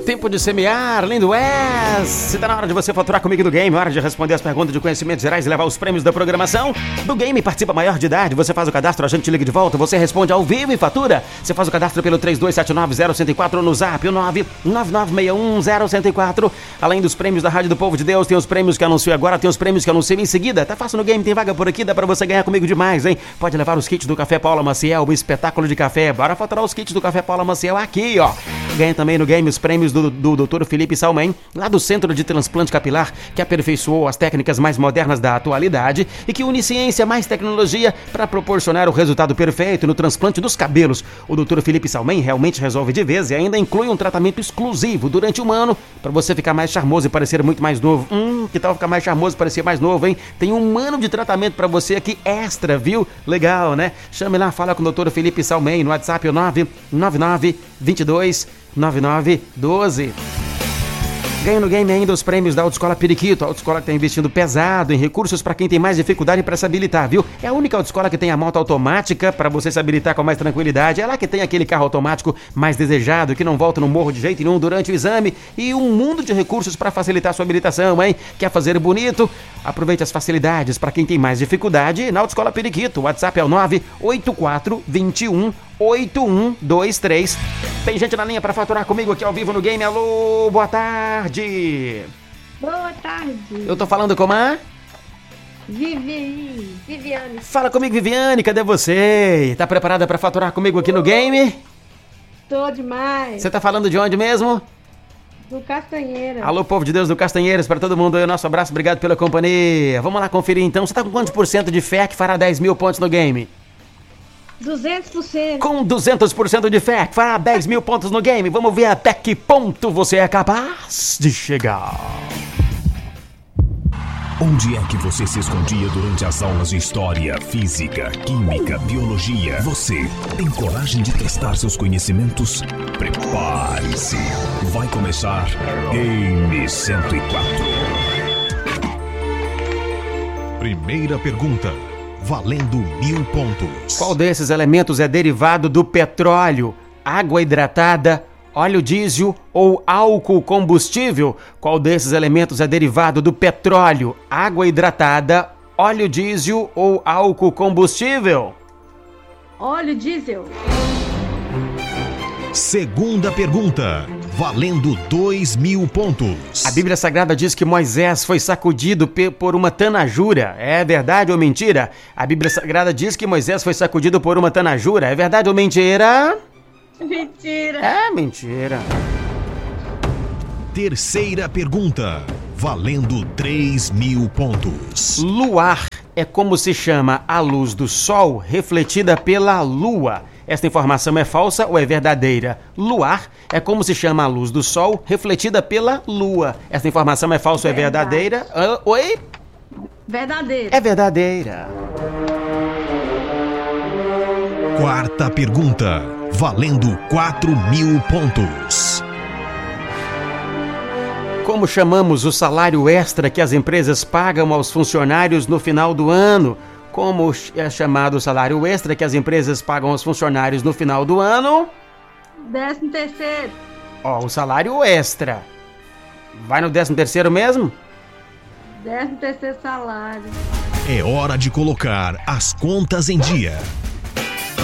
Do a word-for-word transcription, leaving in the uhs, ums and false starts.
Tempo de semear, lindo é! Se tá na hora de você faturar comigo do game, hora de responder as perguntas de conhecimentos gerais e levar os prêmios da programação. Do game participa maior de idade, você faz o cadastro, a gente liga de volta, você responde ao vivo e fatura. Você faz o cadastro pelo três dois sete nove zero um zero quatro no zap, o nove nove nove seis um zero um zero quatro. Além dos prêmios da Rádio do Povo de Deus, tem os prêmios que anuncio agora, tem os prêmios que anuncio em seguida. Tá fácil no game, tem vaga por aqui, dá pra você ganhar comigo demais, hein? Pode levar os kits do Café Paula Maciel, o espetáculo de café. Bora faturar os kits do Café Paula Maciel aqui, ó. Ganha também no game os prêmios do, do doutor Felipe Salmen, lá do Centro de Transplante Capilar, que aperfeiçoou as técnicas mais modernas da atualidade e que une ciência mais tecnologia para proporcionar o resultado perfeito no transplante dos cabelos. O doutor Felipe Salmen realmente resolve de vez e ainda inclui um tratamento exclusivo durante um ano para você ficar mais charmoso e parecer muito mais novo. Hum, que tal ficar mais charmoso e parecer mais novo, hein? Tem um ano de tratamento para você aqui extra, viu? Legal, né? Chame lá, fala com o doutor Felipe Salmen no WhatsApp, o nove nove nove dois dois nove nove um dois. Ganha no game ainda os prêmios da Autoescola Periquito, a autoescola que está investindo pesado em recursos para quem tem mais dificuldade para se habilitar, viu? É a única autoescola que tem a moto automática para você se habilitar com mais tranquilidade. É lá que tem aquele carro automático mais desejado, que não volta no morro de jeito nenhum durante o exame, e um mundo de recursos para facilitar sua habilitação, hein? Quer fazer bonito? Aproveite as facilidades para quem tem mais dificuldade na Autoescola Periquito. O WhatsApp é o nove oito quatro dois um oito um dois três. Tem gente na linha para faturar comigo aqui ao vivo no game. Alô, boa tarde. Boa tarde. Eu tô falando com a... Vivi, Viviane. Fala comigo, Viviane, cadê você? Tá preparada para faturar comigo aqui no game? Tô demais. Você tá falando de onde mesmo? Do Castanheira. Alô, povo de Deus do Castanheiras, para todo mundo aí, o nosso abraço, obrigado pela companhia. Vamos lá conferir então, você tá com quantos por cento de fé que fará dez mil pontos no game? duzentos por cento. Com duzentos por cento de fé, que fará dez mil pontos no game. Vamos ver até que ponto você é capaz de chegar. Onde é que você se escondia durante as aulas de história, física, química, biologia? Você tem coragem de testar seus conhecimentos? Prepare-se. Vai começar Game cento e quatro. Primeira pergunta. Valendo mil pontos. Qual desses elementos é derivado do petróleo? Água hidratada, óleo diesel ou álcool combustível? Qual desses elementos é derivado do petróleo? Água hidratada, óleo diesel ou álcool combustível? Óleo diesel. Segunda pergunta. Valendo dois mil pontos. A Bíblia Sagrada diz que Moisés foi sacudido por uma tanajura. É verdade ou mentira? A Bíblia Sagrada diz que Moisés foi sacudido por uma tanajura. É verdade ou mentira? Mentira. É mentira. Terceira pergunta. Valendo três mil pontos. Luar é como se chama a luz do sol refletida pela lua. Esta informação é falsa ou é verdadeira? Luar é como se chama a luz do sol refletida pela lua. Esta informação é falsa ou é verdadeira? Ah, oi? Verdadeira. É verdadeira. Quarta pergunta. Valendo quatro mil pontos. Como chamamos o salário extra que as empresas pagam aos funcionários no final do ano? Como é chamado o salário extra que as empresas pagam aos funcionários no final do ano? Décimo terceiro. Ó, o salário extra. Vai no décimo terceiro mesmo? Décimo terceiro salário. É hora de colocar as contas em dia.